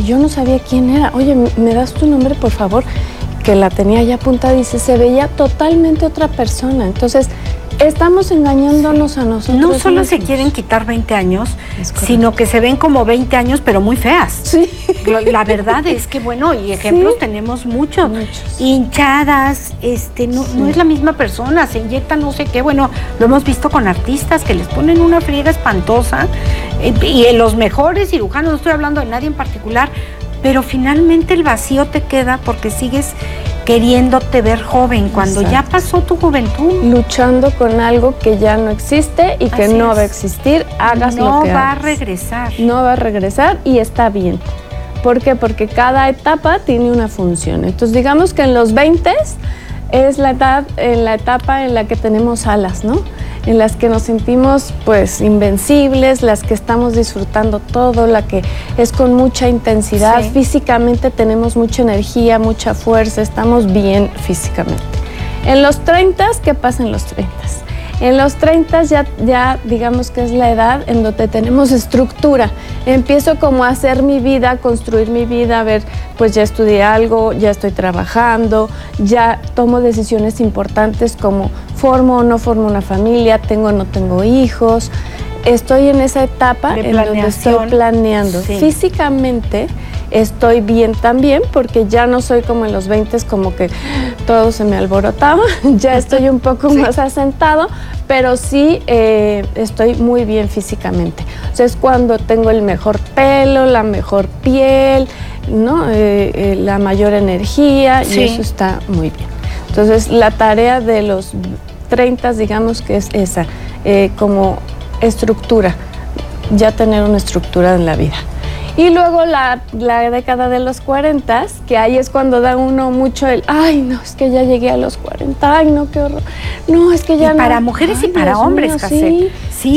yo no sabía quién era. Oye, ¿me das tu nombre, por favor? Que la tenía ya apuntada, dice, se veía totalmente otra persona. Entonces, estamos engañándonos a nosotros. No solo se quieren quitar 20 años, sino que se ven como 20 años, pero muy feas. Sí. La verdad es que, bueno, y ejemplos tenemos muchos. Hinchadas, no es la misma persona, se inyecta no sé qué. Bueno, lo hemos visto con artistas que les ponen una friega espantosa. Y en los mejores cirujanos, no estoy hablando de nadie en particular, pero finalmente el vacío te queda porque sigues queriéndote ver joven cuando ya pasó tu juventud. Luchando con algo que ya no existe y que no va a existir, hagas lo que hagas. No va a regresar. No va a regresar y está bien. ¿Por qué? Porque cada etapa tiene una función. Entonces, digamos que en los 20 es la etapa en la que tenemos alas, ¿no? En las que nos sentimos pues invencibles, las que estamos disfrutando todo, la que es con mucha intensidad, físicamente tenemos mucha energía, mucha fuerza, estamos bien físicamente. En los 30, ¿qué pasa en los 30? En los 30 ya digamos que es la edad en donde tenemos estructura. Empiezo como a hacer mi vida, a construir mi vida, a ver, pues ya estudié algo, ya estoy trabajando, ya tomo decisiones importantes como formo o no formo una familia, tengo o no tengo hijos. Estoy en esa etapa en donde estoy planeando. Físicamente estoy bien también porque ya no soy como en los 20 como que todo se me alborotaba, ya estoy un poco más asentado, pero sí estoy muy bien físicamente. O sea, es cuando tengo el mejor pelo, la mejor piel, ¿no? La mayor energía y eso está muy bien. Entonces, la tarea de los 30, digamos que es esa, como estructura, ya tener una estructura en la vida. Y luego la década de los 40, que ahí es cuando da uno mucho el, ay, no, es que ya llegué a los 40, ay, no, qué horror. No, es que ya no. Para mujeres y para hombres, Casset.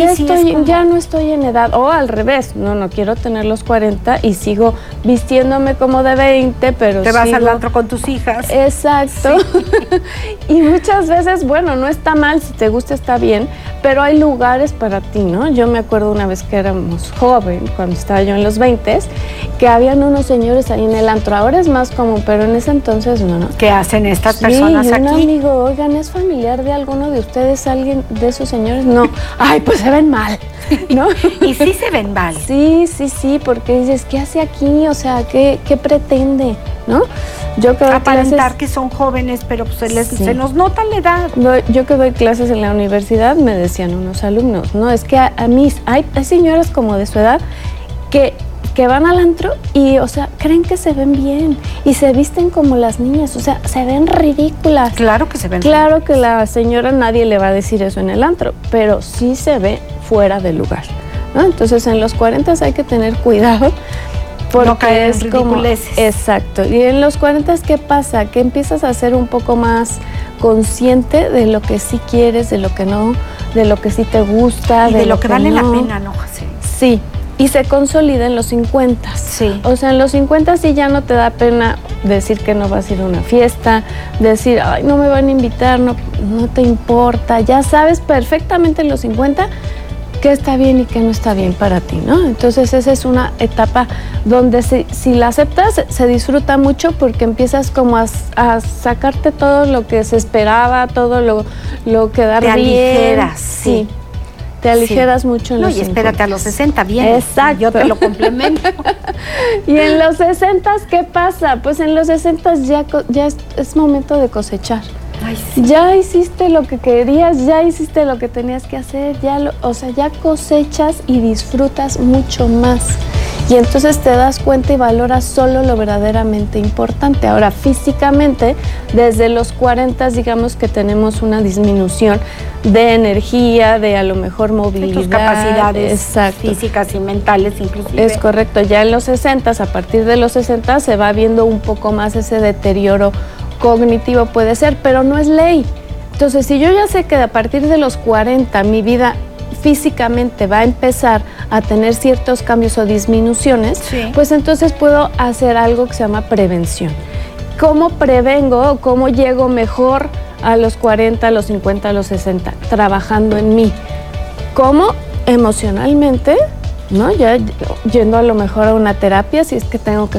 Ya no estoy en edad, o al revés, no quiero tener los 40 y sigo vistiéndome como de 20, pero te vas al antro con tus hijas. Exacto. Y muchas veces, bueno, no está mal, si te gusta está bien, pero hay lugares para ti, ¿no? Yo me acuerdo una vez que éramos joven, cuando estaba yo en los 20, que habían unos señores ahí en el antro. Ahora es más común, pero en ese entonces no. ¿Qué hacen estas personas aquí? Un amigo, oigan, ¿es familiar de alguno de ustedes, alguien de esos señores? No. Ay, pues se ven mal, ¿no? Y sí se ven mal. Sí, porque dices, ¿qué hace aquí? O sea, ¿qué pretende? ¿No? Yo que doy aparentar que son jóvenes, pero pues se nos nota la edad. Yo que doy clases en la universidad, me decían unos alumnos, no, es que a mí hay señoras como de su edad que van al antro y, o sea, creen que se ven bien y se visten como las niñas, o sea, se ven ridículas. Claro que se ven. Claro que la señora nadie le va a decir eso en el antro, pero sí se ve fuera de lugar, ¿no? Entonces, en los 40 hay que tener cuidado porque no caer es en como ridiculeces. Exacto. Y en los 40, ¿qué pasa? Que empiezas a ser un poco más consciente de lo que sí quieres, de lo que no, de lo que sí te gusta, y de lo que vale no. la pena, ¿no, José? Sí. Y se consolida en los 50. Sí. O sea, en los 50 sí ya no te da pena decir que no vas a ir a una fiesta, decir, ay, no me van a invitar, no te importa. Ya sabes perfectamente en los 50 qué está bien y qué no está bien para ti, ¿no? Entonces esa es una etapa donde si la aceptas se disfruta mucho porque empiezas como a sacarte todo lo que se esperaba, todo lo que da bien. Te aligeras, sí. Te aligeras mucho en los 50. Y espérate a los 60, bien. Exacto. Yo te lo complemento. Y en los 60, ¿qué pasa? Pues en los 60 ya es momento de cosechar. Ay, sí. Ya hiciste lo que querías, ya hiciste lo que tenías que hacer, ya cosechas y disfrutas mucho más. Y entonces te das cuenta y valoras solo lo verdaderamente importante. Ahora, físicamente, desde los 40, digamos que tenemos una disminución de energía, de a lo mejor movilidad. Tus capacidades físicas y mentales inclusive. Es correcto. Ya en los 60, a partir de los 60, se va viendo un poco más ese deterioro cognitivo, puede ser, pero no es ley. Entonces, si yo ya sé que a partir de los 40 mi vida físicamente va a empezar a tener ciertos cambios o disminuciones, pues entonces puedo hacer algo que se llama prevención. ¿Cómo prevengo o cómo llego mejor a los 40, a los 50, a los 60? Trabajando en mí. ¿Cómo? Emocionalmente, ¿no? Ya yendo a lo mejor a una terapia, si es que tengo que